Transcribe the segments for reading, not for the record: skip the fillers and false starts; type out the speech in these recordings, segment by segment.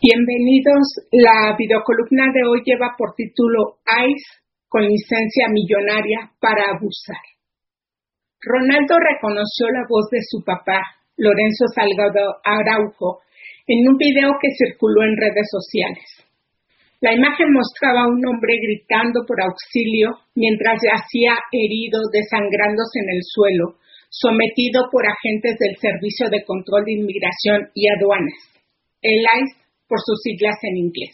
Bienvenidos. La videocolumna de hoy lleva por título ICE con licencia millonaria para abusar. Ronaldo reconoció la voz de su papá, Lorenzo Salgado Araujo, en un video que circuló en redes sociales. La imagen mostraba a un hombre gritando por auxilio mientras yacía herido, desangrándose en el suelo, sometido por agentes del Servicio de Control de Inmigración y Aduanas, el ICE por sus siglas en inglés.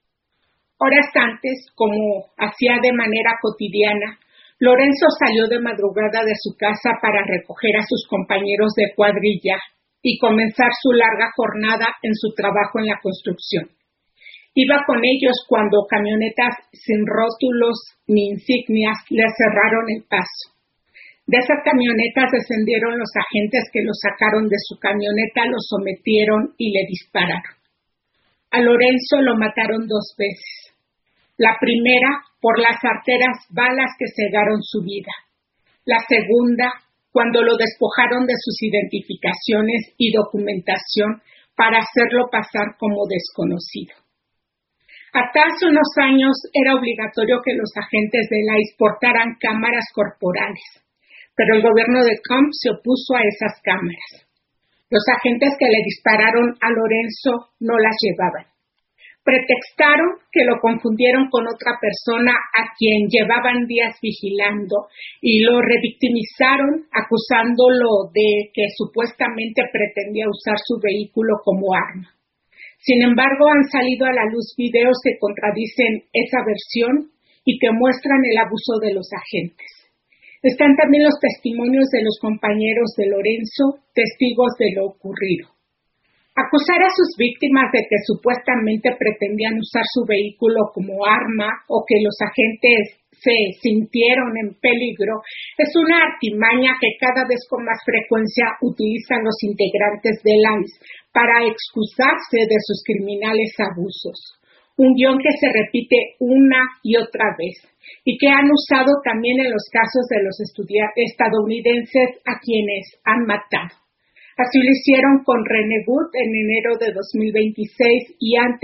Horas antes, como hacía de manera cotidiana, Lorenzo salió de madrugada de su casa para recoger a sus compañeros de cuadrilla y comenzar su larga jornada en su trabajo en la construcción. Iba con ellos cuando camionetas sin rótulos ni insignias le cerraron el paso. De esas camionetas descendieron los agentes que lo sacaron de su camioneta, lo sometieron y le dispararon. A Lorenzo lo mataron 2 veces. La primera, por las arteras balas que cegaron su vida. La segunda, cuando lo despojaron de sus identificaciones y documentación para hacerlo pasar como desconocido. Hasta hace unos años era obligatorio que los agentes del ICE portaran cámaras corporales, pero el gobierno de Trump se opuso a esas cámaras. Los agentes que le dispararon a Lorenzo no las llevaban. Pretextaron que lo confundieron con otra persona a quien llevaban días vigilando y lo revictimizaron acusándolo de que supuestamente pretendía usar su vehículo como arma. Sin embargo, han salido a la luz videos que contradicen esa versión y que muestran el abuso de los agentes. Están también los testimonios de los compañeros de Lorenzo, testigos de lo ocurrido. Acusar a sus víctimas de que supuestamente pretendían usar su vehículo como arma o que los agentes se sintieron en peligro es una artimaña que cada vez con más frecuencia utilizan los integrantes del ICE para excusarse de sus criminales abusos. Un guión que se repite una y otra vez y que han usado también en los casos de los estadounidenses a quienes han matado. Así lo hicieron con René Wood en enero de 2026 y antes